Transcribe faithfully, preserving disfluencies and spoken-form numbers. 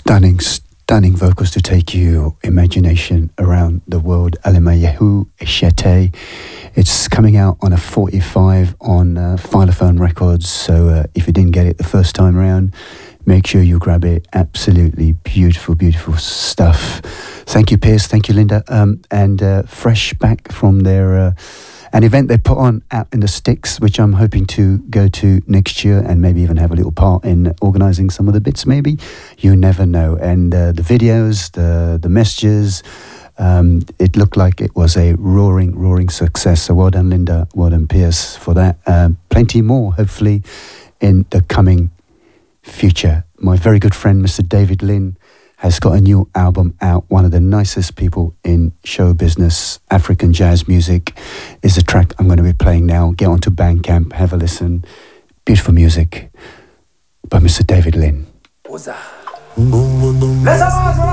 Stunning, stunning vocals to take your imagination around the world. Alemayehu Eshete. It's coming out on a forty-five on uh, Philophone Records. So uh, if you didn't get it the first time around, make sure you grab it. Absolutely beautiful, beautiful stuff. Thank you, Piers. Thank you, Linda. Um, and uh, fresh back from their uh, an event they put on out in the sticks, which I'm hoping to go to next year and maybe even have a little part in organising some of the bits. Maybe you never know. And uh, the videos, the the messages. Um, it looked like it was a roaring, roaring success. So well done, Linda. Well done, Piers, for that. Um, plenty more, hopefully, in the coming future. My very good friend, Mister David Lynn, has got a new album out. One of the nicest people in show business, African jazz music, is a track I'm going to be playing now. Get onto Bandcamp, have a listen. Beautiful music by Mister David Lynn. What's that? Let's have